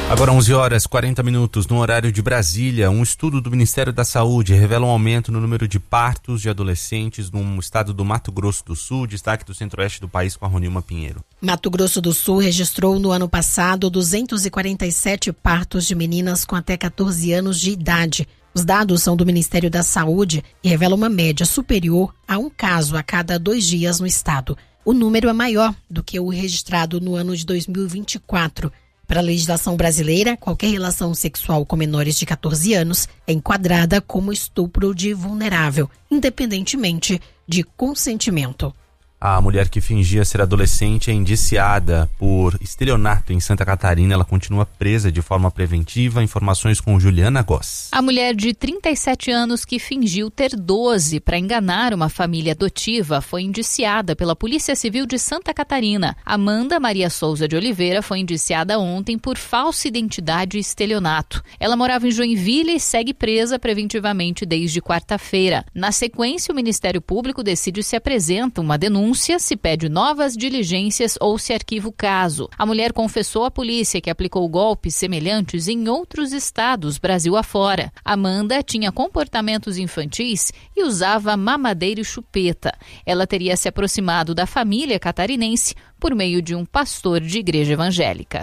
Agora 11h40 no horário de Brasília. Um estudo do Ministério da Saúde revela um aumento no número de partos de adolescentes no estado do Mato Grosso do Sul, destaque do centro-oeste do país com a Ronilma Pinheiro. Mato Grosso do Sul registrou no ano passado 247 partos de meninas com até 14 anos de idade. Os dados são do Ministério da Saúde e revelam uma média superior a um caso a cada 2 dias no estado. O número é maior do que o registrado no ano de 2024. Para a legislação brasileira, qualquer relação sexual com menores de 14 anos é enquadrada como estupro de vulnerável, independentemente de consentimento. A mulher que fingia ser adolescente é indiciada por estelionato em Santa Catarina. Ela continua presa de forma preventiva. Informações com Juliana Goss. A mulher de 37 anos que fingiu ter 12 para enganar uma família adotiva foi indiciada pela Polícia Civil de Santa Catarina. Amanda Maria Souza de Oliveira foi indiciada ontem por falsa identidade e estelionato. Ela morava em Joinville e segue presa preventivamente desde quarta-feira. Na sequência, o Ministério Público decide se apresenta uma denúncia, se pede novas diligências ou se arquiva o caso. A mulher confessou à polícia que aplicou golpes semelhantes em outros estados, Brasil afora. Amanda tinha comportamentos infantis e usava mamadeira e chupeta. Ela teria se aproximado da família catarinense por meio de um pastor de igreja evangélica.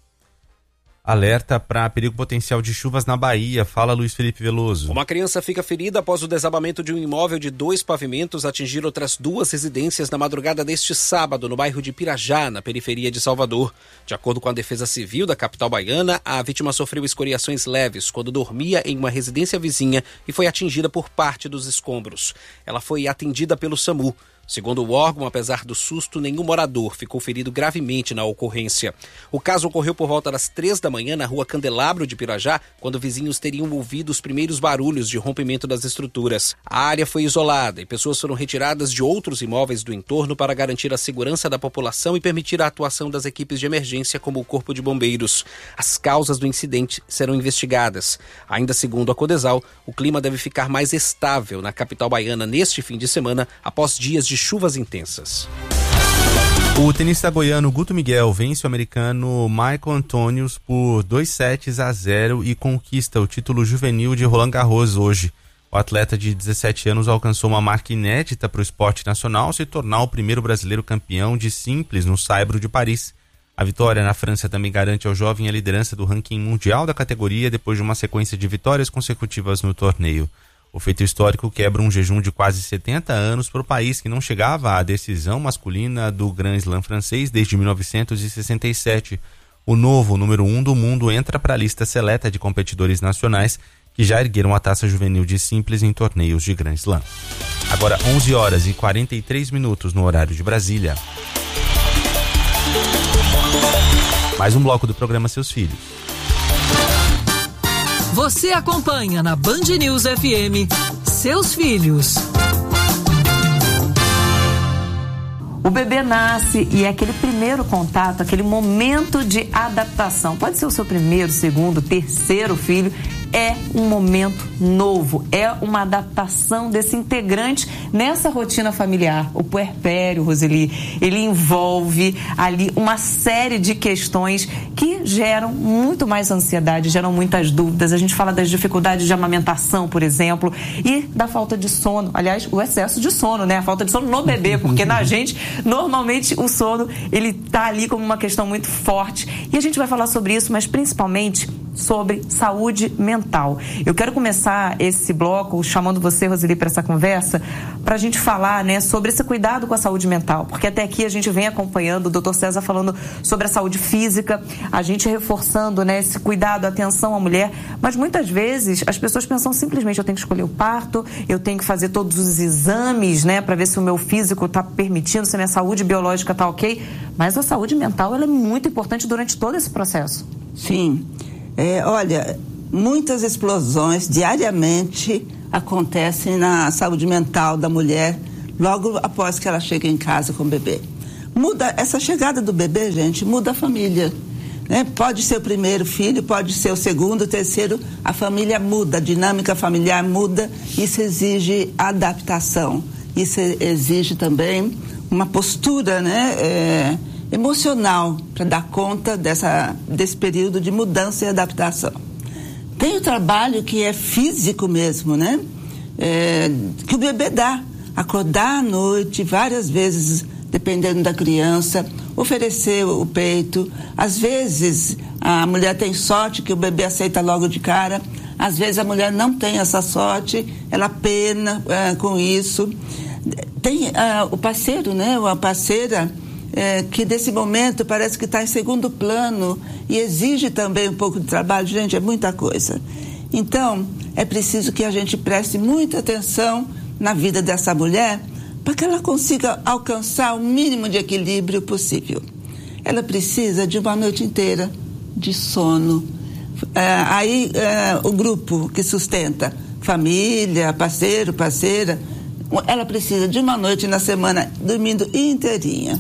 Alerta para perigo potencial de chuvas na Bahia. Fala Luiz Felipe Veloso. Uma criança fica ferida após o desabamento de um imóvel de 2 pavimentos atingir outras 2 residências na madrugada deste sábado, no bairro de Pirajá, na periferia de Salvador. De acordo com a Defesa Civil da capital baiana, a vítima sofreu escoriações leves quando dormia em uma residência vizinha e foi atingida por parte dos escombros. Ela foi atendida pelo SAMU. Segundo o órgão, apesar do susto, nenhum morador ficou ferido gravemente na ocorrência. O caso ocorreu por volta das 3 da manhã na rua Candelabro de Pirajá, quando vizinhos teriam ouvido os primeiros barulhos de rompimento das estruturas. A área foi isolada e pessoas foram retiradas de outros imóveis do entorno para garantir a segurança da população e permitir a atuação das equipes de emergência como o Corpo de Bombeiros. As causas do incidente serão investigadas. Ainda segundo a Codesal, o clima deve ficar mais estável na capital baiana neste fim de semana, após dias de chuvas intensas. O tenista goiano Guto Miguel vence o americano Michael Antonius por 2-0 e conquista o título juvenil de Roland Garros hoje. O atleta de 17 anos alcançou uma marca inédita para o esporte nacional, se tornar o primeiro brasileiro campeão de simples no Saibro de Paris. A vitória na França também garante ao jovem a liderança do ranking mundial da categoria depois de uma sequência de vitórias consecutivas no torneio. O feito histórico quebra um jejum de quase 70 anos para o país, que não chegava à decisão masculina do Grand Slam francês desde 1967. O novo número 1 do mundo entra para a lista seleta de competidores nacionais que já ergueram a taça juvenil de simples em torneios de Grand Slam. Agora 11h43 no horário de Brasília. Mais um bloco do programa Seus Filhos. Você acompanha na Band News FM Seus Filhos. O bebê nasce e é aquele primeiro contato, aquele momento de adaptação. Pode ser o seu primeiro, segundo, terceiro filho. É um momento novo, é uma adaptação desse integrante nessa rotina familiar. O puerpério, Roseli, ele envolve ali uma série de questões que geram muito mais ansiedade, geram muitas dúvidas. A gente fala das dificuldades de amamentação, por exemplo, e da falta de sono. Aliás, o excesso de sono, né? A falta de sono no bebê, porque na gente, normalmente, o sono, ele tá ali como uma questão muito forte. E a gente vai falar sobre isso, mas principalmente sobre saúde mental. Eu quero começar esse bloco chamando você, Roseli, para essa conversa, para a gente falar, né, sobre esse cuidado com a saúde mental, porque até aqui a gente vem acompanhando o Dr. César falando sobre a saúde física, a gente reforçando, né, esse cuidado, atenção à mulher, mas muitas vezes as pessoas pensam simplesmente, eu tenho que escolher o parto, eu tenho que fazer todos os exames, né, para ver se o meu físico está permitindo, se a minha saúde biológica está ok, mas a saúde mental, ela é muito importante durante todo esse processo. Sim. Olha, muitas explosões diariamente acontecem na saúde mental da mulher logo após que ela chega em casa com o bebê. Essa chegada do bebê, gente, muda a família, né? Pode ser o primeiro filho, pode ser o segundo, o terceiro, a família muda, a dinâmica familiar muda, isso exige adaptação, isso exige também uma postura, né? emocional para dar conta desse período de mudança e adaptação. Tem o trabalho que é físico mesmo, né? Que o bebê dá. Acordar à noite várias vezes, dependendo da criança, oferecer o peito. Às vezes a mulher tem sorte que o bebê aceita logo de cara. Às vezes a mulher não tem essa sorte, ela pena com isso. Tem o parceiro, né? Ou a parceira, que nesse momento parece que está em segundo plano e exige também um pouco de trabalho. Gente, é muita coisa. Então, é preciso que a gente preste muita atenção na vida dessa mulher para que ela consiga alcançar o mínimo de equilíbrio possível. Ela precisa de uma noite inteira de sono. O grupo que sustenta, família, parceiro, parceira, ela precisa de uma noite na semana dormindo inteirinha.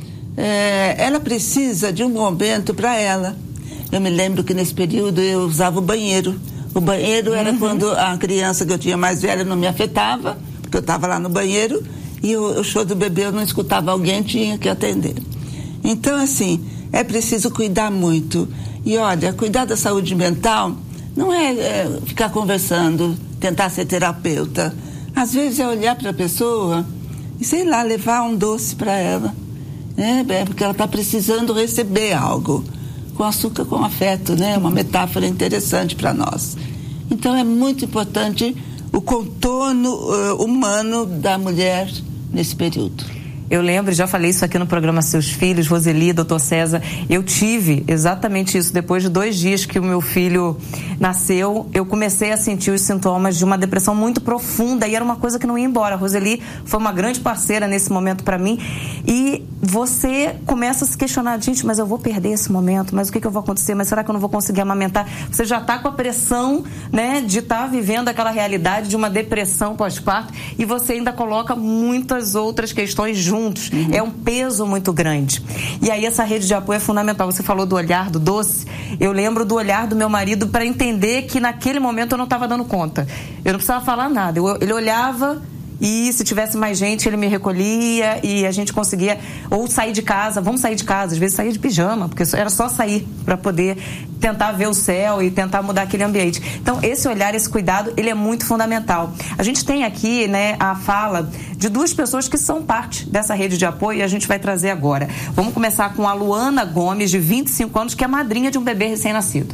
Ela precisa de um momento para ela. Eu me lembro que nesse período eu usava o banheiro. O banheiro era quando a criança que eu tinha mais velha não me afetava, porque eu estava lá no banheiro, e o choro do bebê eu não escutava alguém, tinha que atender. Então, assim, é preciso cuidar muito. E olha, cuidar da saúde mental não é ficar conversando, tentar ser terapeuta. Às vezes é olhar para a pessoa e, sei lá, levar um doce para ela, né? Porque ela está precisando receber algo. Com açúcar, com afeto, né? Uma metáfora interessante para nós. Então é muito importante o contorno humano da mulher nesse período. Eu lembro, já falei isso aqui no programa Seus Filhos, Roseli, doutor César, eu tive exatamente isso. Depois de 2 dias que o meu filho nasceu, eu comecei a sentir os sintomas de uma depressão muito profunda e era uma coisa que não ia embora. A Roseli foi uma grande parceira nesse momento para mim e você começa a se questionar, gente, mas eu vou perder esse momento, mas o que eu vou acontecer? Mas será que eu não vou conseguir amamentar? Você já está com a pressão, né, de estar vivendo aquela realidade de uma depressão pós-parto e você ainda coloca muitas outras questões juntas. É um peso muito grande. E aí essa rede de apoio é fundamental. Você falou do olhar do doce. Eu lembro do olhar do meu marido para entender que naquele momento eu não estava dando conta. Eu não precisava falar nada. Ele olhava e se tivesse mais gente ele me recolhia e a gente conseguia ou sair de casa, vamos sair de casa, às vezes sair de pijama, porque era só sair para poder tentar ver o céu e tentar mudar aquele ambiente. Então esse olhar, esse cuidado, ele é muito fundamental. A gente tem aqui, né, a fala de 2 pessoas que são parte dessa rede de apoio e a gente vai trazer agora. Vamos começar com a Luana Gomes, de 25 anos, que é madrinha de um bebê recém-nascido.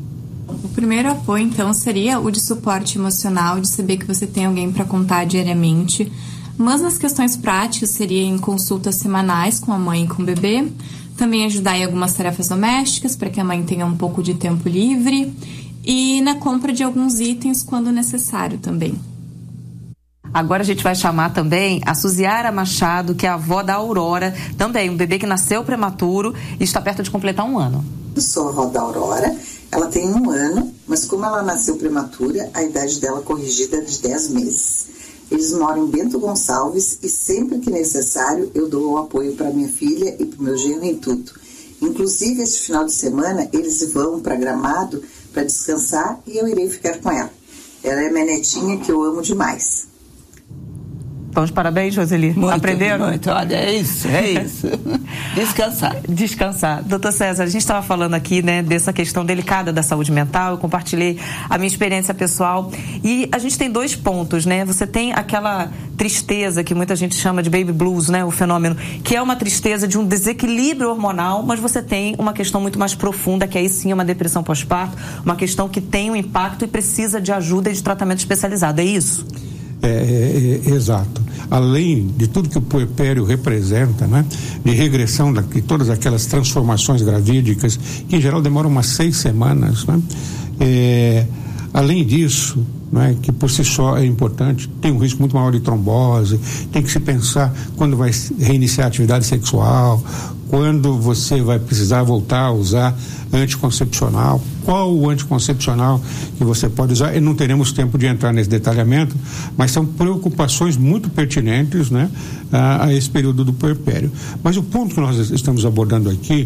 O primeiro apoio, então, seria o de suporte emocional, de saber que você tem alguém para contar diariamente. Mas nas questões práticas, seria em consultas semanais com a mãe e com o bebê. Também ajudar em algumas tarefas domésticas, para que a mãe tenha um pouco de tempo livre. E na compra de alguns itens, quando necessário também. Agora a gente vai chamar também a Suziara Machado, que é a avó da Aurora, também um bebê que nasceu prematuro e está perto de completar 1 ano. Eu sou a avó da Aurora, ela tem 1 ano, mas como ela nasceu prematura, a idade dela corrigida é de 10 meses. Eles moram em Bento Gonçalves e sempre que necessário eu dou o apoio para minha filha e para o meu genro em tudo. Inclusive, este final de semana eles vão para Gramado para descansar e eu irei ficar com ela. Ela é minha netinha que eu amo demais. Então, os parabéns, Roseli. Muito, aprenderam? Muito, olha, é isso. Descansar. Doutor César, a gente estava falando aqui, né, dessa questão delicada da saúde mental, eu compartilhei a minha experiência pessoal e a gente tem 2 pontos, né, você tem aquela tristeza que muita gente chama de baby blues, né, o fenômeno, que é uma tristeza de um desequilíbrio hormonal, mas você tem uma questão muito mais profunda, que aí sim é uma depressão pós-parto, uma questão que tem um impacto e precisa de ajuda e de tratamento especializado, é isso? Exato. Além de tudo que o puerpério representa, né, de regressão de todas aquelas transformações gravídicas, que em geral demoram umas 6 semanas, né, além disso, né, que por si só é importante, tem um risco muito maior de trombose, tem que se pensar quando vai reiniciar a atividade sexual, quando você vai precisar voltar a usar anticoncepcional, qual o anticoncepcional que você pode usar, e não teremos tempo de entrar nesse detalhamento, mas são preocupações muito pertinentes, né, a esse período do puerpério. Mas o ponto que nós estamos abordando aqui